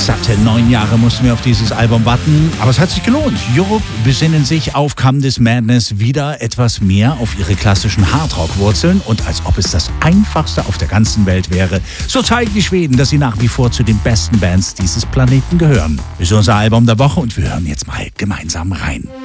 Satte 9 Jahre mussten wir auf dieses Album warten, aber es hat sich gelohnt. Europe besinnen sich auf Come This Madness wieder etwas mehr auf ihre klassischen Hardrock-Wurzeln und als ob es das Einfachste auf der ganzen Welt wäre, so zeigen die Schweden, dass sie nach wie vor zu den besten Bands dieses Planeten gehören. Das ist unser Album der Woche und wir hören jetzt mal gemeinsam rein.